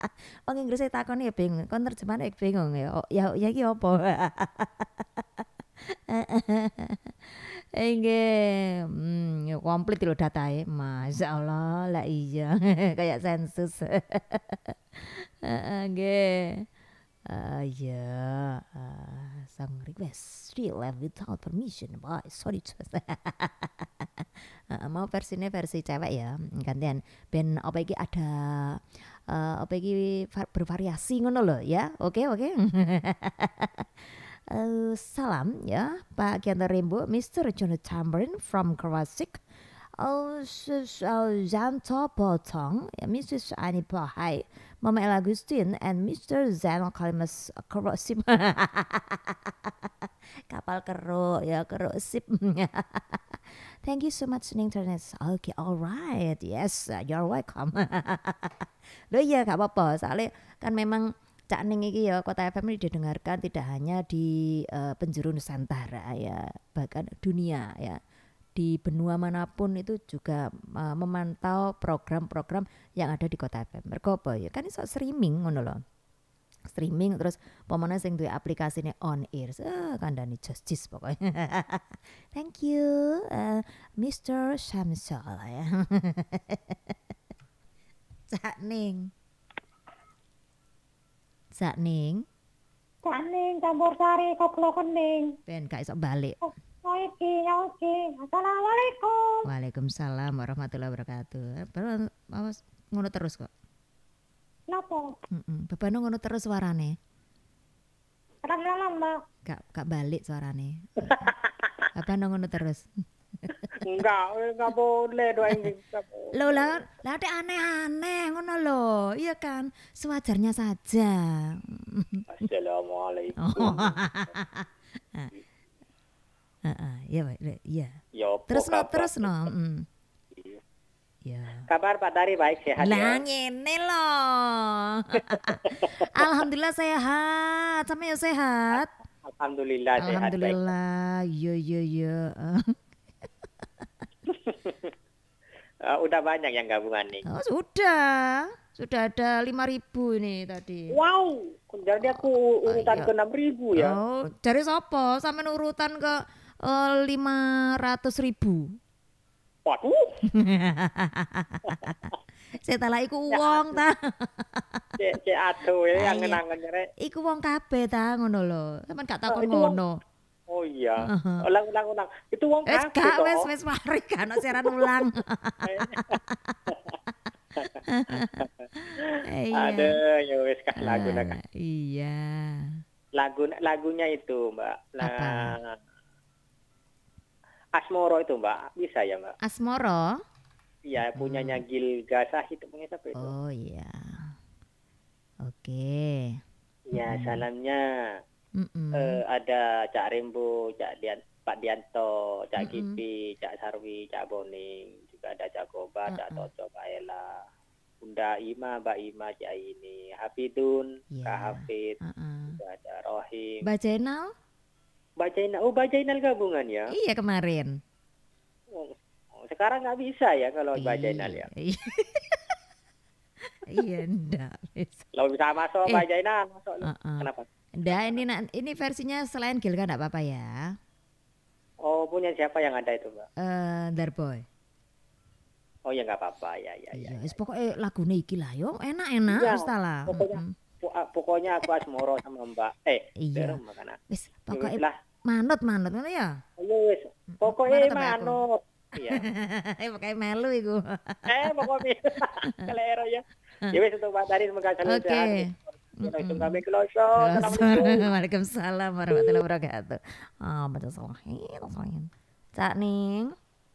Wong Inggris takon ya bingung, kon terjemahan ya bingung ya. Oh, ya iki apa? Nggih, ya komplit lho datae. Masyaallah, lah iya kayak sensus. Heeh, nggih. Ya, song request still left without permission. Why? Sorry. Mau versinya versi cewek ya, gantian. Ben apa iki ada apa iki bervariasi ngono lho ya. Oke, oke. Salam ya Pak Kianto Rimbo, Mr. Jonathan Tamrin from Krawasik. Zanto Potong, Mrs. Ani Pahai, Mama El Agustin, and Mr. Zainal Kalimas Kerosip. Kapal keruk ya, kerosip. Thank you so much internet. Okay, alright, yes, you're welcome. Loh iya gak apa-apa, soalnya kan memang Cak Ning iki ya Kota FM ini didengarkan tidak hanya di penjuru Nusantara ya, bahkan dunia ya. Di benua manapun itu juga memantau program-program yang ada di Kota FM. Mergo apa ya kan iso streaming ngono lho. Streaming terus pemene sing duwe aplikasine on air. Kandhani justice pokoknya. Thank you Mr. Syamsul ya. Cak Ning. Cak Ning. Cak Ning campur sari koplo kening. Ben gak iso balik. Oke. Assalamualaikum. Waalaikumsalam warahmatullahi wabarakatuh. Awas ngono terus kok. Napa? Bebano ngono terus suarane. Lama-lama. Gak balik suarane. Bebano ngono terus. Enggak boleh doa ini. Loh lah ada aneh-aneh ngono lho. Iya kan, sewajarnya saja. Assalamualaikum. Iya, iya. Terus no. Ya. Kabar Pak Dari baik sehat lah, ya? ngene loh. Alhamdulillah sehat. Sama ya sehat. Alhamdulillah sehat. Alhamdulillah. Iya. Udah banyak yang gabungan nih. Oh, sudah ada 5.000 ini tadi. Wow, jadi aku urutan ke 6.000 ya. Oh, dari sopo sampai urutan ke 500.000. Waduh. Saya talah iku uang ta. Cek atuh ya yang ngenangan rek. Iku wong kabeh ta ngono lho. Sampeyan gak takon ngono. Oh iya. Ulang. Itu wong kabeh toh. Wes mari kan siaran ulang. Ada ya wes kah lagu nak. Iya. Lagunya itu Mbak. Asmoro itu Mbak, bisa ya Mbak? Asmoro? Iya, punyanya Gilga Sahid itu punya siapa itu? Oh iya. Oke. Ya, salamnya ada Cak Rembo, Pak Dianto, Cak Kipi, Cak Sarwi, Cak Boning, juga ada Cak Koba, Cak Toto, Pak Ella, Bunda Ima, Mbak Ima, Cak ini, Hafidun, Kak Hafid, juga ada Rohim. Mbak Jainal? Mbak Jainal gabungan ya? Iya kemarin. Sekarang nggak bisa ya kalau Mbak Jainal ya? Iya enggak bisa. Kalau bisa masuk Mbak Jainal masuk. Kenapa? Enggak, ini versinya selain Gilga enggak apa-apa ya. Oh, punya siapa yang ada itu, Mbak? Darboy. Oh ya nggak apa-apa ya. Pokoknya lagune iki lah yo, enak wis ta lah. Pokoknya aku Asmoro sama Mbak. Iya. Wis pokoknya manut ngono ya. Iya wis. Pokoknya manut. Iya. Pokoknya melu iku. Pokoknya kelero ya. Ya wis untuk Pak Dari semoga selalu sehat. Waalaikumsalam warahmatullahi wabarakatuh. Baca salahin. Cak Ning,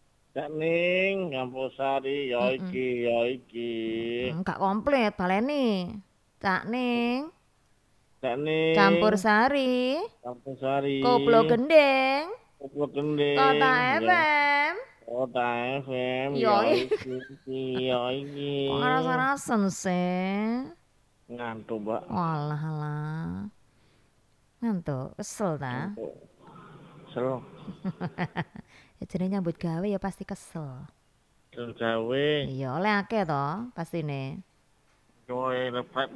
Kampusari ya iki. Enggak komplit baleni. Cak Ning. Campur sari. Koplo gendeng. Kota FM. Ya iki. Kok rasa-rasen sih? Ngantuk, Mbak. Walah. Ngantuk, kesel ta? Kesel. Ya jenenge nyambut gawe ya pasti kesel. Gawe. Iya, oleh akeh to pastine. Kowe